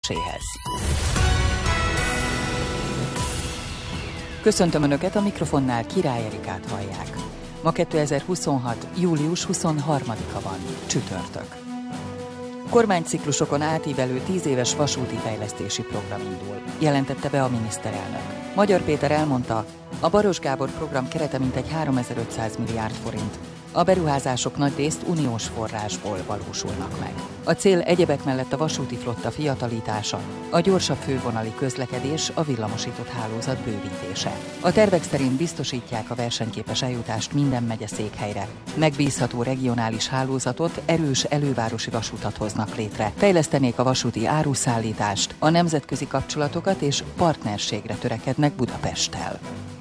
tervezéséhez. Köszöntöm Önöket, a mikrofonnál Király Erikát hallják. Ma 2026. július 23-a van, csütörtök. Kormányciklusokon átívelő 10 éves vasúti fejlesztési program indul, jelentette be a miniszterelnök. Magyar Péter elmondta, a Baross Gábor program kerete mintegy 3500 milliárd forint. A beruházások nagyrészt uniós forrásból valósulnak meg. A cél egyebek mellett a vasúti flotta fiatalítása, a gyorsabb fővonali közlekedés, a villamosított hálózat bővítése. A tervek szerint biztosítják a versenyképes eljutást minden megyeszékhelyre. Megbízható regionális hálózatot, erős elővárosi vasutat hoznak létre. Fejlesztenék a vasúti áruszállítást, a nemzetközi kapcsolatokat és partnerségre törekednek Budapesttel.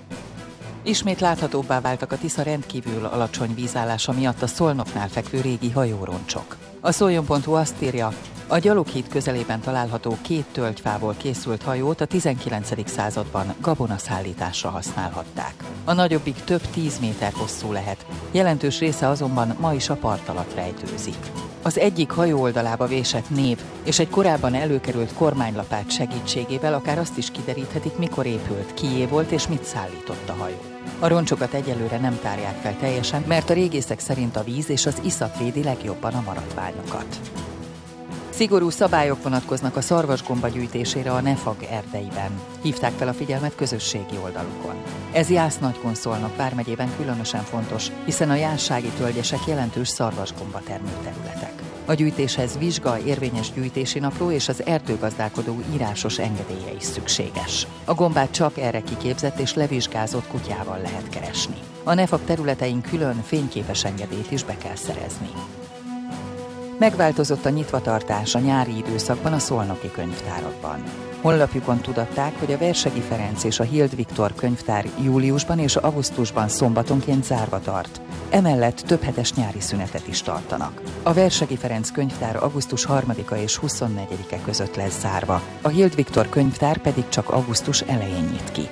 Ismét láthatóbbá váltak a Tisza rendkívül alacsony vízállása miatt a Szolnoknál fekvő régi hajóroncsok. A Szoljon.hu azt írja, a Gyaloghíd közelében található 2 tölgyfából készült hajót a 19. században gabonaszállításra használhatták. A nagyobbik több 10 méter hosszú lehet, jelentős része azonban ma is a part alatt rejtőzik. Az egyik hajó oldalába vésett név és egy korábban előkerült kormánylapát segítségével akár azt is kideríthetik, mikor épült, kié volt és mit szállított a hajó. A roncsokat egyelőre nem tárják fel teljesen, mert a régészek szerint a víz és az iszap védi legjobban a maradványokat. Szigorú szabályok vonatkoznak a szarvasgomba gyűjtésére a Nefag erdeiben. Hívták fel a figyelmet közösségi oldalukon. Ez Jász-Nagykun-Szolnok vármegyében különösen fontos, hiszen a jászsági tölgyesek jelentős szarvasgomba termőterületek. A gyűjtéshez vizsga, érvényes gyűjtési napló és az erdőgazdálkodó írásos engedélye is szükséges. A gombát csak erre kiképzett és levizsgázott kutyával lehet keresni. A Nefag területein külön fényképes engedélyt is be kell szerezni. Megváltozott a nyitvatartás a nyári időszakban a szolnoki könyvtárakban. Honlapjukon tudatták, hogy a Versegyi Ferenc és a Hild Viktor könyvtár júliusban és augusztusban szombatonként zárva tart. Emellett több hetes nyári szünetet is tartanak. A Versegyi Ferenc könyvtár augusztus 3-a és 24-e között lesz zárva. A Hild Viktor könyvtár pedig csak augusztus elején nyit ki.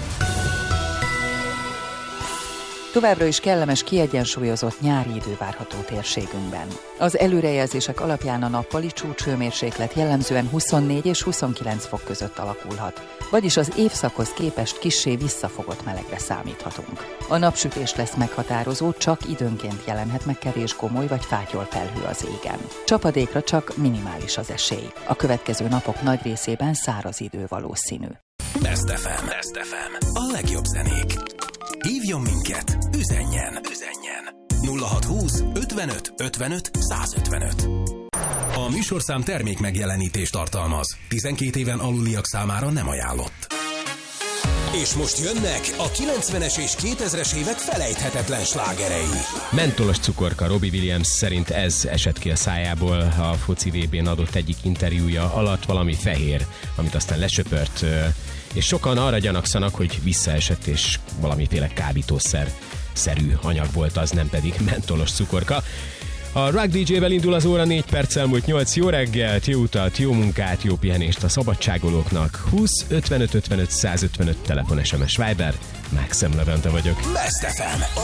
Továbbra is kellemes, kiegyensúlyozott nyári idő várható térségünkben. Az előrejelzések alapján a nappali csúcshőmérséklet jellemzően 24 és 29 fok között alakulhat, vagyis az évszakhoz képest kissé visszafogott melegre számíthatunk. A napsütés lesz meghatározó, csak időnként jelenhet meg kevés gomoly vagy fátyol felhő az égen. Csapadékra csak minimális az esély. A következő napok nagy részében száraz idő valószínű. Best FM. A legjobb zenék. Hívjon minket, üzenjen. 0620 55 55 155. A műsorszám termék megjelenítést tartalmaz. 12 éven aluliak számára nem ajánlott. És most jönnek a 90-es és 2000-es évek felejthetetlen slágerei. Mentolos cukorka. Robbie Williams szerint ez esett ki a szájából a foci VB-n adott egyik interjúja alatt, valami fehér, amit aztán lesöpört, és sokan arra gyanakszanak, hogy visszaesett, és valamiféle kábítószer-szerű anyag volt az, nem pedig mentolos cukorka. A Rock DJ-vel indul az óra, 4 perc elmúlt 8. Jó reggelt, jó utat, jó munkát, jó pihenést a szabadságolóknak. 20 55 55 155 telefon, SMS, Viber. Maxim Levente vagyok. Best FM.